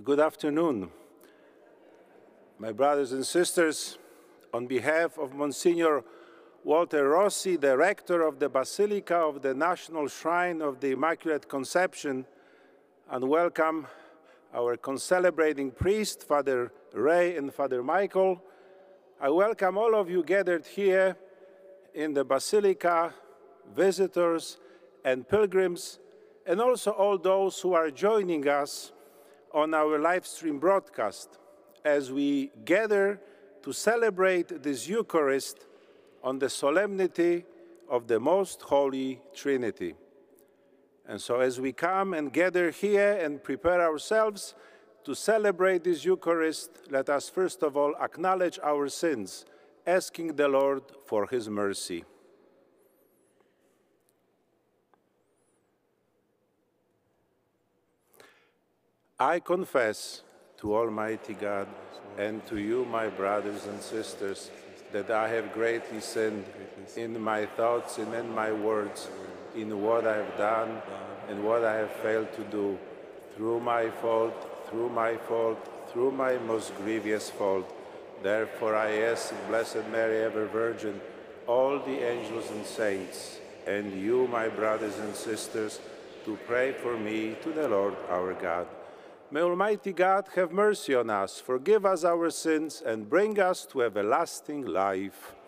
Good afternoon. My brothers and sisters, on behalf of Monsignor Walter Rossi, the rector of the Basilica of the National Shrine of the Immaculate Conception, and welcome our concelebrating priest, Father Ray and Father Michael. I welcome all of you gathered here in the Basilica, visitors and pilgrims, and also all those who are joining us on our live stream broadcast as we gather to celebrate this Eucharist on the solemnity of the Most Holy Trinity. And so as we come and gather here and prepare ourselves to celebrate this Eucharist, let us first of all acknowledge our sins, asking the Lord for His mercy. I confess to Almighty God and to you, my brothers and sisters, that I have greatly sinned in my thoughts and in my words, in what I have done and what I have failed to do, through my fault, through my most grievous fault. Therefore I ask Blessed Mary, ever Virgin, all the angels and saints, and you, my brothers and sisters, to pray for me to the Lord our God. May Almighty God have mercy on us, forgive us our sins, and bring us to everlasting life.